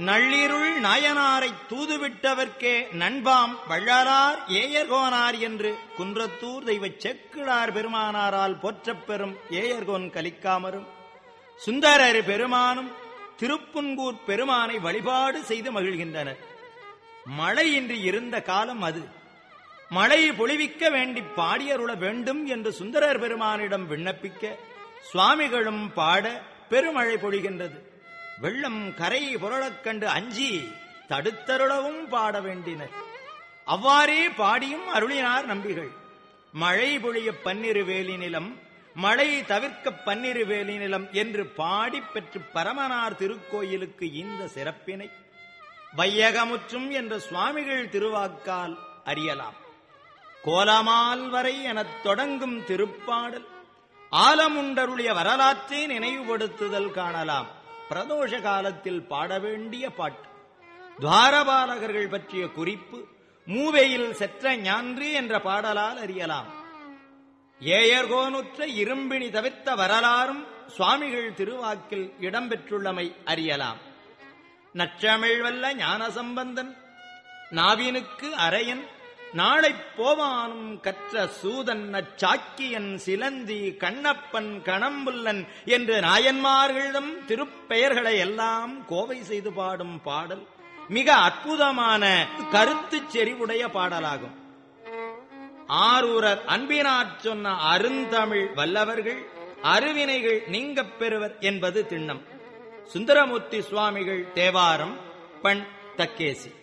நள்ளிருள் நாயனாரைத் தூதுவிட்டவர்க்கே நண்பாம் வள்ளலார் ஏயர்கோனார் என்று குன்றத்தூர் தெய்வச் செக்கிழார் பெருமானாரால் போற்றப் பெறும் ஏயர்கோன் கலிக்காமரும் சுந்தரர் பெருமானும் திருப்புன்கூர் பெருமானை வழிபாடு செய்து மகிழ்கின்றனர். மழையின்றி இருந்த காலம் அது. மழை பொழிவிக்க வேண்டி பாடியருள வேண்டும் என்று சுந்தரர் பெருமானிடம் விண்ணப்பிக்க சுவாமிகளும் பாட பெருமழை பொழிகின்றது. வெள்ளம் கரை புரளக் கண்டு அஞ்சி தடுத்தருளவும் பாட வேண்டினர். அவ்வாறே பாடியும் அருளினார் நம்பிகள். மழை பொழிய பன்னிரு வேலி நிலம், மழை தவிர்க்க பன்னிரு வேலி நிலம் என்று பாடி பெற்று பரமனார் திருக்கோயிலுக்கு இந்த சிறப்பினை வையகமுற்றும் என்ற சுவாமிகள் திருவாக்கால் அறியலாம். கோலமால் வரை எனத் தொடங்கும் திருப்பாடல் ஆலமுண்டருளிய வரலாற்றை நினைவுபடுத்துதல் காணலாம். பிரதோஷ காலத்தில் பாட வேண்டிய பாட்டு. துவாரபாலகர்கள் பற்றிய குறிப்பு மூவையில் செற்ற ஞான்று என்ற பாடலால் அறியலாம். ஏயர்கோனுற்ற இரும்பிணி தவிர்த்த வரலாறும் சுவாமிகள் திருவாக்கில் இடம்பெற்றுள்ளமை அறியலாம். நற்றமிழ் வல்ல ஞானசம்பந்தன் நாவினுக்கு அரையன் நாளைப் போவானும் கற்ற சூதன் நச்சாக்கியன் சிலந்தி கண்ணப்பன் கணம்புல்லன் என்று நாயன்மார்களிடம் திருப்பெயர்களை எல்லாம் கோவை செய்து பாடும் பாடல் மிக அற்புதமான கருத்துச் செறிவுடைய பாடலாகும். ஆரூரர் அன்பினாற் சொன்ன அருந்தமிழ் வல்லவர்கள் அருவினைகள் நீங்கப் பெறுவர் என்பது திண்ணம். சுந்தரமூர்த்தி சுவாமிகள் தேவாரம், பண் தக்கேசி.